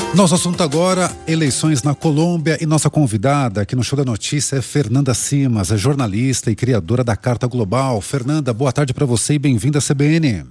Nosso assunto agora, eleições na Colômbia, e nossa convidada aqui no Show da Notícia é Fernanda Simas, é jornalista e criadora da Carta Global. Fernanda, boa tarde para você e bem-vinda à CBN.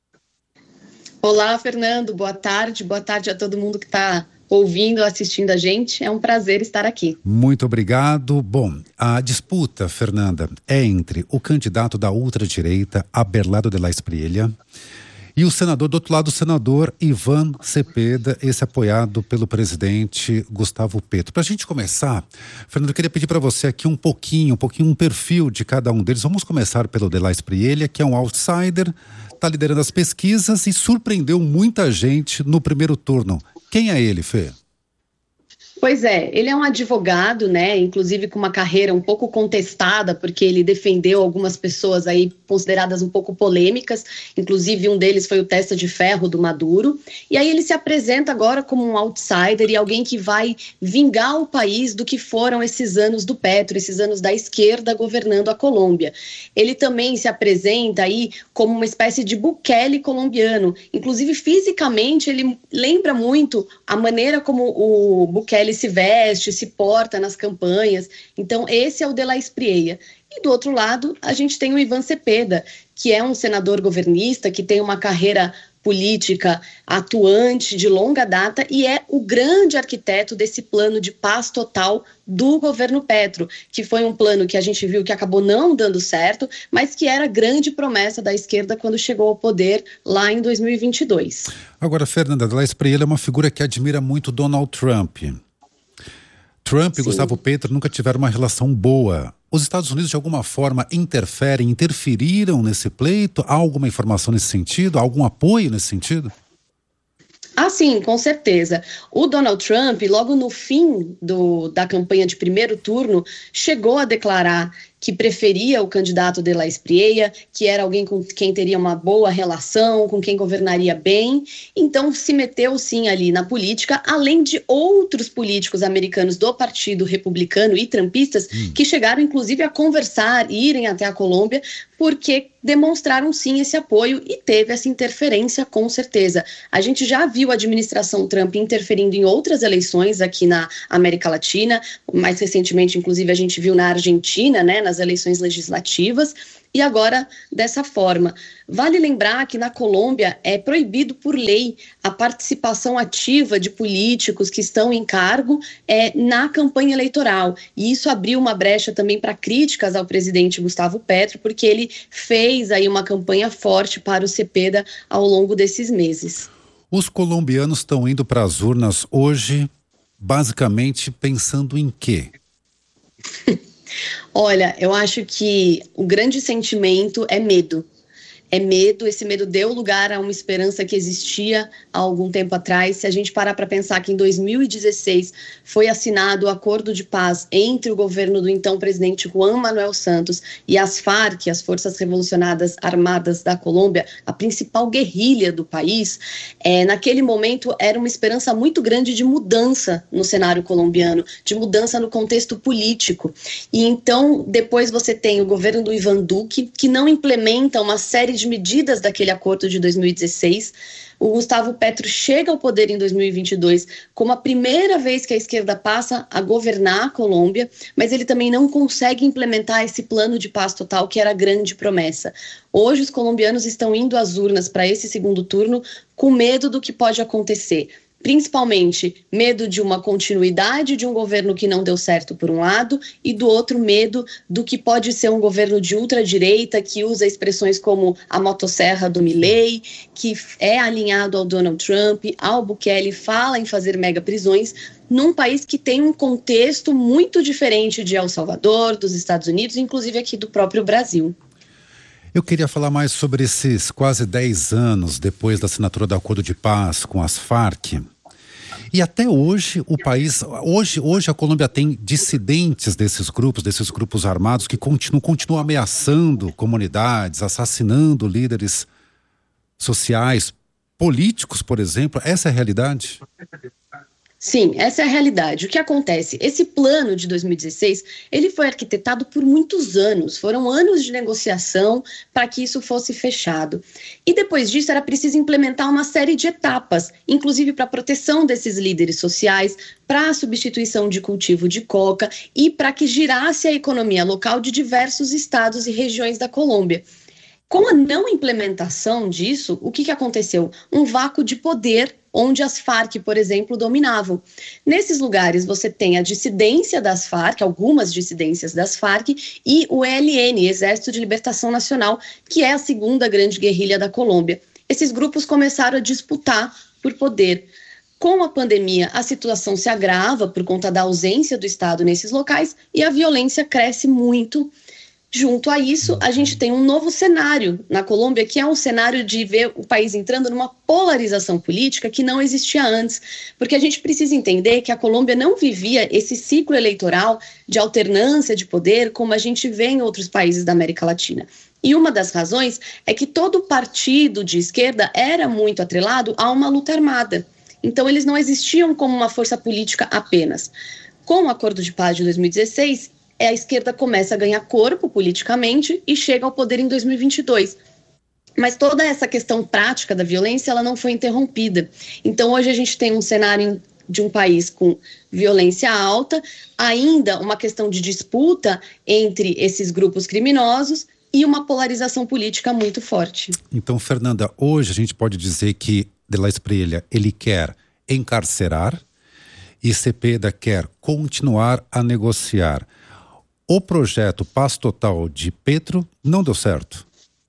Olá, Fernando, boa tarde a todo mundo que está ouvindo, assistindo a gente. É um prazer estar aqui. Muito obrigado. Bom, a disputa, Fernanda, é entre o candidato da ultradireita, Abelardo de la Espriella, e o senador, do outro lado, o senador Iván Cepeda, esse apoiado pelo presidente Gustavo Petro. Para a gente começar, Fernando, eu queria pedir para você aqui um pouquinho, um perfil de cada um deles. Vamos começar pelo de la Espriella, que é um outsider, está liderando as pesquisas e surpreendeu muita gente no primeiro turno. Quem é ele, Fê? Pois é, ele é um advogado, né, inclusive com uma carreira um pouco contestada, porque ele defendeu algumas pessoas aí consideradas um pouco polêmicas, inclusive um deles foi o testa de ferro do Maduro, e aí ele se apresenta agora como um outsider e alguém que vai vingar o país do que foram esses anos do Petro, esses anos da esquerda governando a Colômbia. Ele também se apresenta aí como uma espécie de Bukele colombiano, inclusive fisicamente ele lembra muito a maneira como o Bukele se veste, se porta nas campanhas. Então esse é o de la Espriella. E do outro lado a gente tem o Iván Cepeda, que é um senador governista, que tem uma carreira política atuante de longa data e é o grande arquiteto desse plano de paz total do governo Petro, que foi um plano que a gente viu que acabou não dando certo, mas que era grande promessa da esquerda quando chegou ao poder lá em 2022. Agora, Fernanda, de la Espriella é uma figura que admira muito Donald Trump. Trump e Gustavo Petro nunca tiveram uma relação boa. Os Estados Unidos, de alguma forma, interferiram nesse pleito? Há alguma informação nesse sentido? Há algum apoio nesse sentido? Ah, sim, com certeza. O Donald Trump, logo no fim da campanha de primeiro turno, chegou a declarar que preferia o candidato de la Espriella, que era alguém com quem teria uma boa relação, com quem governaria bem. Então se meteu sim ali na política, além de outros políticos americanos do Partido Republicano e trumpistas que chegaram inclusive a conversar, irem até a Colômbia, porque demonstraram sim esse apoio e teve essa interferência com certeza. A gente já viu a administração Trump interferindo em outras eleições aqui na América Latina, mais recentemente inclusive a gente viu na Argentina, né, nas eleições legislativas, e agora dessa forma. Vale lembrar que na Colômbia é proibido por lei a participação ativa de políticos que estão em cargo na campanha eleitoral, e isso abriu uma brecha também para críticas ao presidente Gustavo Petro, porque ele fez aí uma campanha forte para o Cepeda ao longo desses meses. Os colombianos estão indo para as urnas hoje, basicamente pensando em quê? Olha, eu acho que o grande sentimento é medo. É medo, esse medo deu lugar a uma esperança que existia há algum tempo atrás. Se a gente parar para pensar que em 2016 foi assinado o acordo de paz entre o governo do então presidente Juan Manuel Santos e as Farc, as Forças Revolucionárias Armadas da Colômbia, a principal guerrilha do país, naquele momento era uma esperança muito grande de mudança no cenário colombiano, de mudança no contexto político. E então, depois você tem o governo do Iván Duque, que não implementa uma série de medidas daquele acordo de 2016. O Gustavo Petro chega ao poder em 2022 como a primeira vez que a esquerda passa a governar a Colômbia, mas ele também não consegue implementar esse plano de paz total que era a grande promessa. Hoje os colombianos estão indo às urnas para esse segundo turno com medo do que pode acontecer. Principalmente medo de uma continuidade de um governo que não deu certo por um lado e do outro medo do que pode ser um governo de ultradireita que usa expressões como a motosserra do Milei, que é alinhado ao Donald Trump, ao Bukele, fala em fazer mega prisões, num país que tem um contexto muito diferente de El Salvador, dos Estados Unidos, inclusive aqui do próprio Brasil. Eu queria falar mais sobre esses quase 10 anos depois da assinatura do Acordo de Paz com as Farc. E até hoje o país, hoje a Colômbia tem dissidentes desses grupos armados que continuam ameaçando comunidades, assassinando líderes sociais, políticos, por exemplo. Essa é a realidade? Sim, essa é a realidade. O que acontece? Esse plano de 2016, ele foi arquitetado por muitos anos. Foram anos de negociação para que isso fosse fechado. E depois disso era preciso implementar uma série de etapas, inclusive para a proteção desses líderes sociais, para a substituição de cultivo de coca e para que girasse a economia local de diversos estados e regiões da Colômbia. Com a não implementação disso, o que aconteceu? Um vácuo de poder onde as Farc, por exemplo, dominavam. Nesses lugares você tem a dissidência das Farc, algumas dissidências das Farc, e o ELN, Exército de Libertação Nacional, que é a segunda grande guerrilha da Colômbia. Esses grupos começaram a disputar por poder. Com a pandemia, a situação se agrava por conta da ausência do Estado nesses locais e a violência cresce muito. Junto a isso, a gente tem um novo cenário na Colômbia, que é um cenário de ver o país entrando numa polarização política que não existia antes, porque a gente precisa entender que a Colômbia não vivia esse ciclo eleitoral de alternância de poder como a gente vê em outros países da América Latina. E uma das razões é que todo partido de esquerda era muito atrelado a uma luta armada. Então, eles não existiam como uma força política apenas. Com o Acordo de Paz de 2016, a esquerda começa a ganhar corpo politicamente e chega ao poder em 2022. Mas toda essa questão prática da violência, ela não foi interrompida. Então, hoje a gente tem um cenário de um país com violência alta, ainda uma questão de disputa entre esses grupos criminosos e uma polarização política muito forte. Então, Fernanda, hoje a gente pode dizer que de la Espriella, ele quer encarcerar e Cepeda quer continuar a negociar. O projeto Paz Total de Petro não deu certo?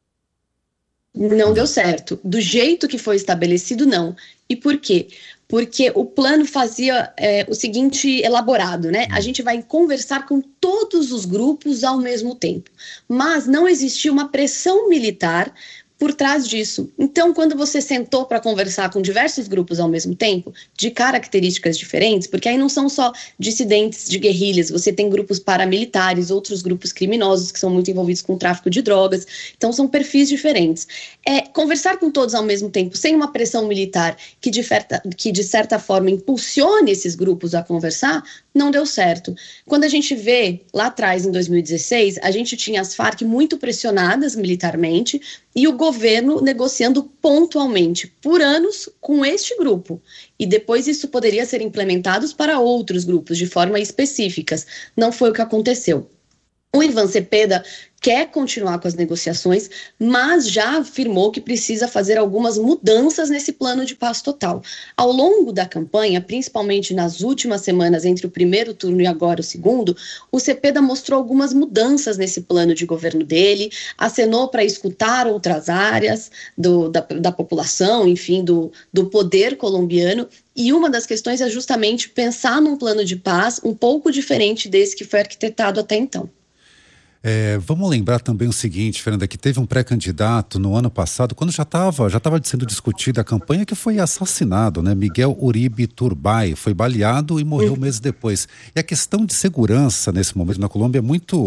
Não deu certo. Do jeito que foi estabelecido, não. E por quê? Porque o plano fazia o seguinte elaborado, né? A gente vai conversar com todos os grupos ao mesmo tempo. Mas não existia uma pressão militar por trás disso. Então, quando você sentou para conversar com diversos grupos ao mesmo tempo, de características diferentes, porque aí não são só dissidentes de guerrilhas, você tem grupos paramilitares, outros grupos criminosos que são muito envolvidos com o tráfico de drogas, então são perfis diferentes. Conversar com todos ao mesmo tempo, sem uma pressão militar que de certa forma impulsione esses grupos a conversar, não deu certo. Quando a gente vê lá atrás, em 2016, a gente tinha as Farc muito pressionadas militarmente e o governo negociando pontualmente, por anos, com este grupo. E depois isso poderia ser implementado para outros grupos, de forma específicas. Não foi o que aconteceu. O Ivan Cepeda quer continuar com as negociações, mas já afirmou que precisa fazer algumas mudanças nesse plano de paz total. Ao longo da campanha, principalmente nas últimas semanas entre o primeiro turno e agora o segundo, o Cepeda mostrou algumas mudanças nesse plano de governo dele, acenou para escutar outras áreas da população, enfim, do poder colombiano, e uma das questões é justamente pensar num plano de paz um pouco diferente desse que foi arquitetado até então. Vamos lembrar também o seguinte, Fernanda, que teve um pré-candidato no ano passado, quando já estava sendo discutida a campanha, que foi assassinado, né? Miguel Uribe Turbay foi baleado e morreu meses depois. E a questão de segurança nesse momento na Colômbia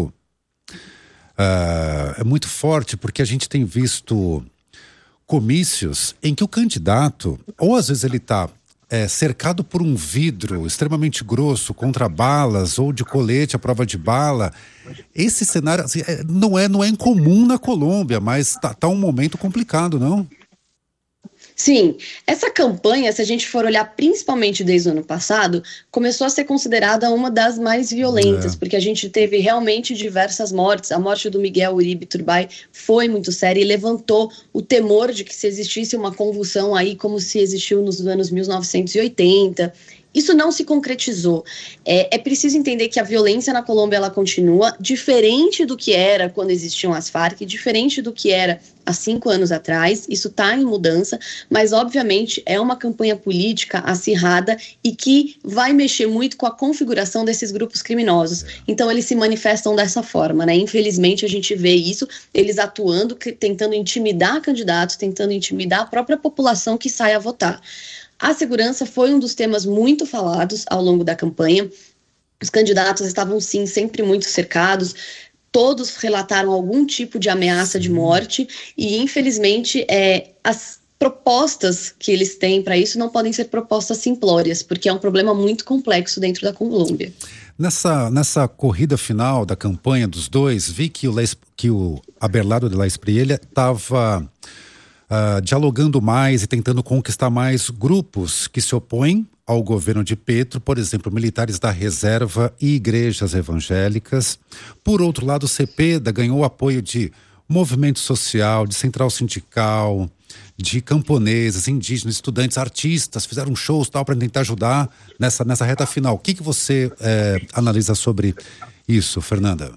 é muito forte, porque a gente tem visto comícios em que o candidato, ou às vezes ele está cercado por um vidro extremamente grosso contra balas ou de colete à prova de bala. Esse cenário assim, não é incomum na Colômbia, mas tá um momento complicado, não? Sim, essa campanha, se a gente for olhar principalmente desde o ano passado, começou a ser considerada uma das mais violentas, porque a gente teve realmente diversas mortes. A morte do Miguel Uribe Turbay foi muito séria e levantou o temor de que se existisse uma convulsão aí, como se existiu nos anos 1980. Isso não se concretizou. É preciso entender que a violência na Colômbia ela continua diferente do que era quando existiam as Farc, diferente do que era há 5 anos atrás. Isso está em mudança, mas obviamente é uma campanha política acirrada e que vai mexer muito com a configuração desses grupos criminosos. Então eles se manifestam dessa forma, né? Infelizmente a gente vê isso, eles atuando, tentando intimidar candidatos, tentando intimidar a própria população que sai a votar. A segurança foi um dos temas muito falados ao longo da campanha. Os candidatos estavam, sim, sempre muito cercados. Todos relataram algum tipo de ameaça de morte. E, infelizmente, propostas que eles têm para isso não podem ser propostas simplórias, porque é um problema muito complexo dentro da Colômbia. Nessa corrida final da campanha dos dois, vi que o Abelardo de la Espriella estava dialogando mais e tentando conquistar mais grupos que se opõem ao governo de Petro, por exemplo, militares da reserva e igrejas evangélicas. Por outro lado, Cepeda ganhou o apoio de movimento social, de central sindical, de camponeses, indígenas, estudantes, artistas, fizeram shows tal para tentar ajudar nessa reta final. O que você analisa sobre isso, Fernanda?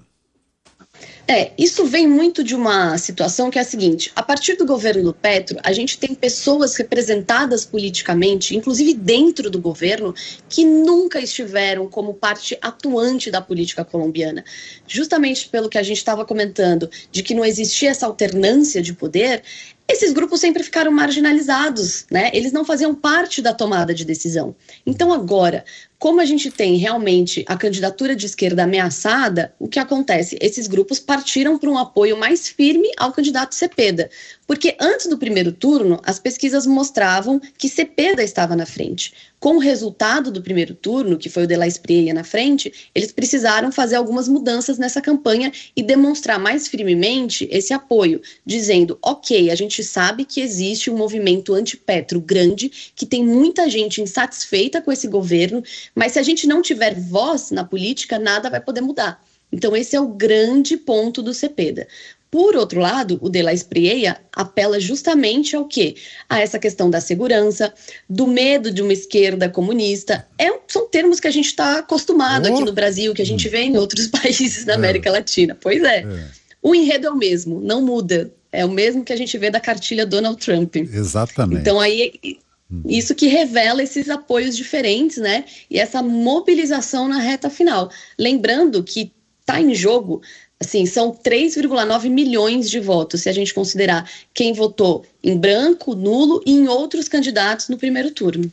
Isso vem muito de uma situação que é a seguinte: a partir do governo do Petro, a gente tem pessoas representadas politicamente, inclusive dentro do governo, que nunca estiveram como parte atuante da política colombiana. Justamente pelo que a gente estava comentando, de que não existia essa alternância de poder, esses grupos sempre ficaram marginalizados, né? Eles não faziam parte da tomada de decisão. Então agora, como a gente tem realmente a candidatura de esquerda ameaçada, o que acontece? Esses grupos partiram para um apoio mais firme ao candidato Cepeda. Porque antes do primeiro turno, as pesquisas mostravam que Cepeda estava na frente. Com o resultado do primeiro turno, que foi o de la Espriella na frente, eles precisaram fazer algumas mudanças nessa campanha e demonstrar mais firmemente esse apoio, dizendo, ok, a gente sabe que existe um movimento anti-Petro grande, que tem muita gente insatisfeita com esse governo, mas se a gente não tiver voz na política, nada vai poder mudar. Então esse é o grande ponto do Cepeda. Por outro lado, o de la Espriella apela justamente ao quê? A essa questão da segurança, do medo de uma esquerda comunista. São termos que a gente está acostumado aqui no Brasil, que a gente vê em outros países da América Latina. Pois é. O enredo é o mesmo, não muda. É o mesmo que a gente vê da cartilha Donald Trump. Exatamente. Então aí, isso que revela esses apoios diferentes, né? E essa mobilização na reta final. Lembrando que está em jogo... Assim, são 3,9 milhões de votos, se a gente considerar quem votou em branco, nulo e em outros candidatos no primeiro turno.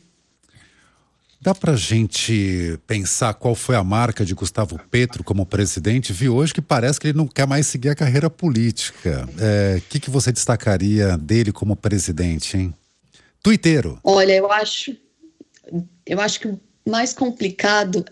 Dá pra gente pensar qual foi a marca de Gustavo Petro como presidente? Vi hoje que parece que ele não quer mais seguir a carreira política. Que você destacaria dele como presidente, hein? Tuiteiro. Olha, eu acho que o mais complicado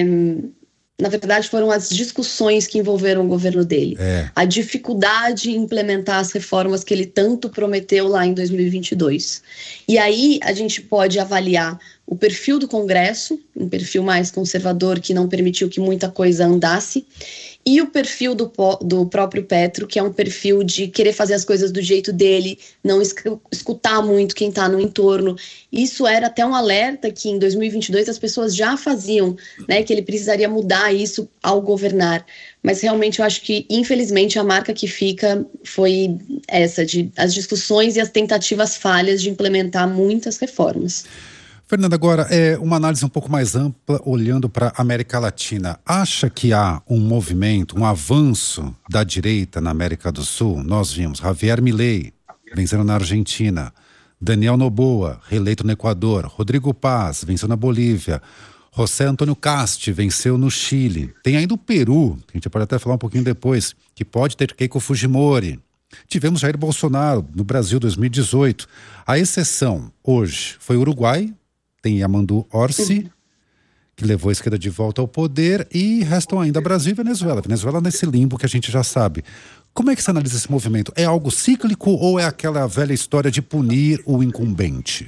na verdade, foram as discussões que envolveram o governo dele. A dificuldade em implementar as reformas que ele tanto prometeu lá em 2022. E aí a gente pode avaliar o perfil do Congresso, um perfil mais conservador que não permitiu que muita coisa andasse, e o perfil do próprio Petro, que é um perfil de querer fazer as coisas do jeito dele, não escutar muito quem está no entorno. Isso era até um alerta que em 2022 as pessoas já faziam, né, que ele precisaria mudar isso ao governar. Mas realmente eu acho que, infelizmente, a marca que fica foi essa, de as discussões e as tentativas falhas de implementar muitas reformas. Fernanda, agora, uma análise um pouco mais ampla, olhando para a América Latina. Acha que há um movimento, um avanço da direita na América do Sul? Nós vimos Javier Milei vencendo na Argentina, Daniel Noboa, reeleito no Equador, Rodrigo Paz venceu na Bolívia, José Antônio Casti venceu no Chile. Tem ainda o Peru, que a gente pode até falar um pouquinho depois, que pode ter Keiko Fujimori. Tivemos Jair Bolsonaro no Brasil 2018. A exceção hoje foi o Uruguai, tem Yamandu Orsi, que levou a esquerda de volta ao poder, e restam ainda Brasil e Venezuela. Venezuela nesse limbo que a gente já sabe. Como é que você analisa esse movimento? É algo cíclico ou é aquela velha história de punir o incumbente?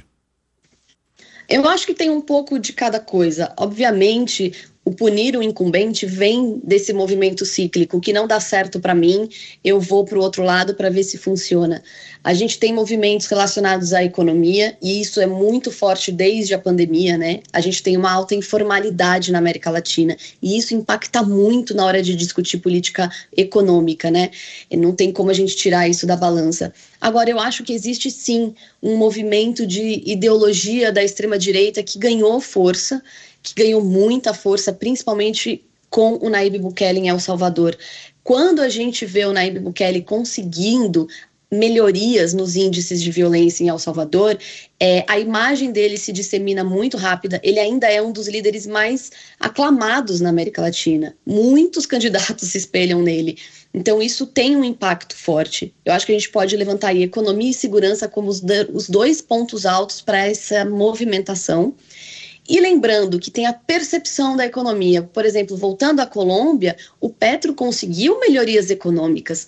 Eu acho que tem um pouco de cada coisa. Obviamente, o punir o incumbente vem desse movimento cíclico, que não dá certo para mim, eu vou para o outro lado para ver se funciona. A gente tem movimentos relacionados à economia, e isso é muito forte desde a pandemia, né? A gente tem uma alta informalidade na América Latina, e isso impacta muito na hora de discutir política econômica, né? E não tem como a gente tirar isso da balança. Agora, eu acho que existe sim um movimento de ideologia da extrema-direita que ganhou força, que ganhou muita força, principalmente com o Nayib Bukele em El Salvador. Quando a gente vê o Nayib Bukele conseguindo melhorias nos índices de violência em El Salvador, a imagem dele se dissemina muito rápida. Ele ainda é um dos líderes mais aclamados na América Latina. Muitos candidatos se espelham nele. Então isso tem um impacto forte. Eu acho que a gente pode levantar aí economia e segurança como os dois pontos altos para essa movimentação. E lembrando que tem a percepção da economia. Por exemplo, voltando à Colômbia, o Petro conseguiu melhorias econômicas.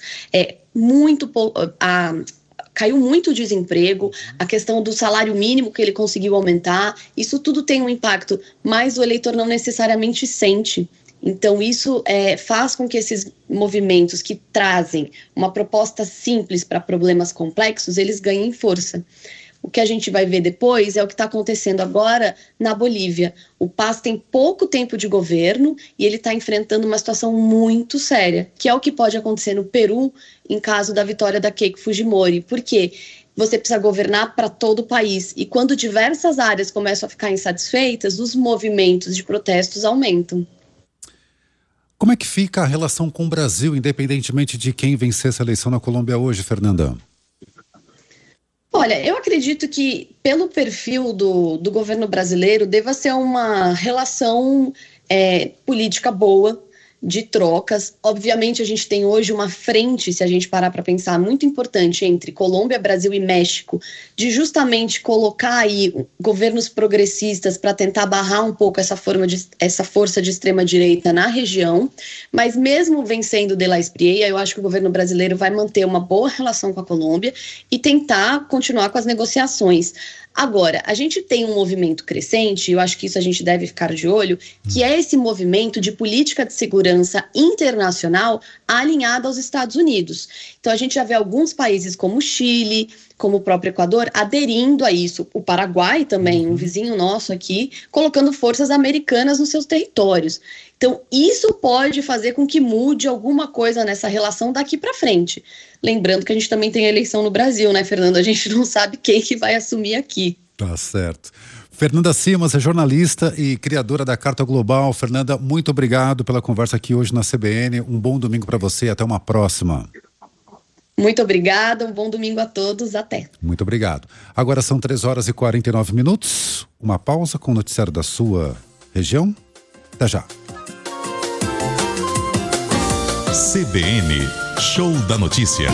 Caiu muito o desemprego, a questão do salário mínimo que ele conseguiu aumentar, isso tudo tem um impacto, mas o eleitor não necessariamente sente. Então isso faz com que esses movimentos que trazem uma proposta simples para problemas complexos, eles ganhem força. O que a gente vai ver depois é o que está acontecendo agora na Bolívia. O Paz tem pouco tempo de governo e ele está enfrentando uma situação muito séria, que é o que pode acontecer no Peru em caso da vitória da Keiko Fujimori. Por quê? Você precisa governar para todo o país. E quando diversas áreas começam a ficar insatisfeitas, os movimentos de protestos aumentam. Como é que fica a relação com o Brasil, independentemente de quem vencer essa eleição na Colômbia hoje, Fernanda? Olha, eu acredito que pelo perfil do governo brasileiro deva ser uma relação política boa, de trocas. Obviamente a gente tem hoje uma frente, se a gente parar para pensar, muito importante entre Colômbia, Brasil e México, de justamente colocar aí governos progressistas para tentar barrar um pouco essa força de extrema-direita na região, mas mesmo vencendo de la Espriella, eu acho que o governo brasileiro vai manter uma boa relação com a Colômbia e tentar continuar com as negociações. Agora, a gente tem um movimento crescente, eu acho que isso a gente deve ficar de olho, que é esse movimento de política de segurança internacional alinhada aos Estados Unidos. Então, a gente já vê alguns países como o Chile, como o próprio Equador, aderindo a isso. O Paraguai também, um vizinho nosso aqui, colocando forças americanas nos seus territórios. Então, isso pode fazer com que mude alguma coisa nessa relação daqui para frente. Lembrando que a gente também tem a eleição no Brasil, né, Fernando? A gente não sabe quem que vai assumir aqui. Tá certo. Fernanda Simas é jornalista e criadora da Carta Global. Fernanda, muito obrigado pela conversa aqui hoje na CBN. Um bom domingo para você e até uma próxima. Muito obrigada, um bom domingo a todos, até. Muito obrigado. Agora são 3h49. Uma pausa com o noticiário da sua região. Até já. CBN, Show da Notícia.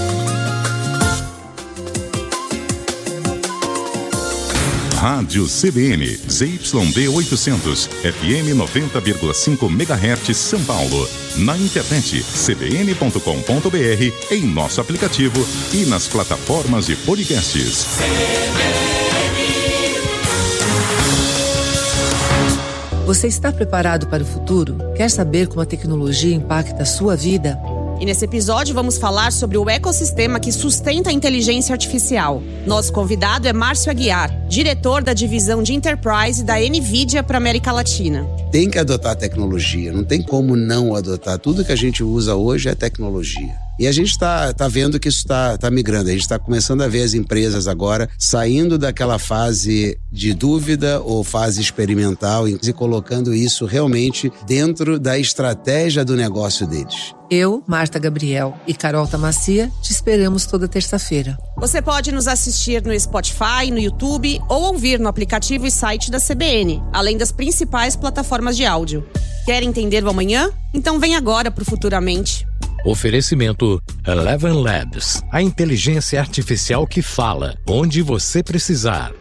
Rádio CBN, ZYD 800, FM 90,5 MHz, São Paulo. Na internet, cbn.com.br, em nosso aplicativo e nas plataformas de podcasts. Você está preparado para o futuro? Quer saber como a tecnologia impacta a sua vida? E nesse episódio vamos falar sobre o ecossistema que sustenta a inteligência artificial. Nosso convidado é Márcio Aguiar, diretor da divisão de Enterprise da NVIDIA para a América Latina. Tem que adotar tecnologia, não tem como não adotar. Tudo que a gente usa hoje é tecnologia. E a gente está vendo que isso está migrando. A gente está começando a ver as empresas agora saindo daquela fase de dúvida ou fase experimental e colocando isso realmente dentro da estratégia do negócio deles. Eu, Marta Gabriel e Carol Tamacia te esperamos toda terça-feira. Você pode nos assistir no Spotify, no YouTube ou ouvir no aplicativo e site da CBN, além das principais plataformas de áudio. Quer entender o amanhã? Então vem agora para o Futuramente. Oferecimento Eleven Labs, a inteligência artificial que fala onde você precisar.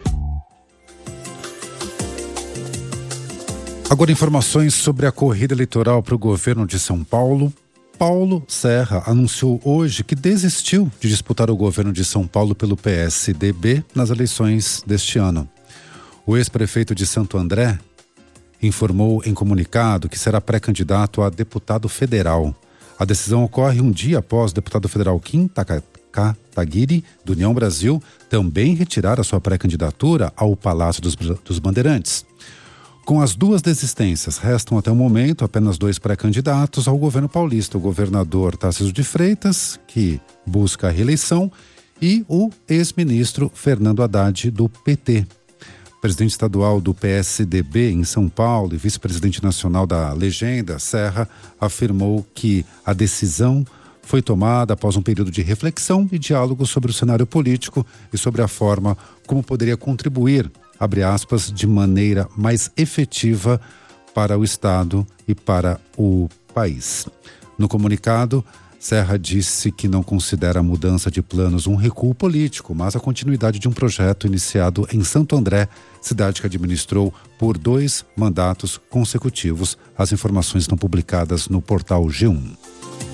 Agora informações sobre a corrida eleitoral para o governo de São Paulo. Paulo Serra anunciou hoje que desistiu de disputar o governo de São Paulo pelo PSDB nas eleições deste ano. O ex-prefeito de Santo André informou em comunicado que será pré-candidato a deputado federal. A decisão ocorre um dia após o deputado federal Kim Kataguiri, do União Brasil, também retirar a sua pré-candidatura ao Palácio dos Bandeirantes. Com as duas desistências, restam até o momento apenas 2 pré-candidatos ao governo paulista: o governador Tarcísio de Freitas, que busca a reeleição, e o ex-ministro Fernando Haddad, do PT. Presidente estadual do PSDB em São Paulo e vice-presidente nacional da Legenda, Serra, afirmou que a decisão foi tomada após um período de reflexão e diálogo sobre o cenário político e sobre a forma como poderia contribuir, abre aspas, de maneira mais efetiva para o Estado e para o país. No comunicado, Serra disse que não considera a mudança de planos um recuo político, mas a continuidade de um projeto iniciado em Santo André, cidade que administrou por 2 mandatos consecutivos. As informações estão publicadas no portal G1.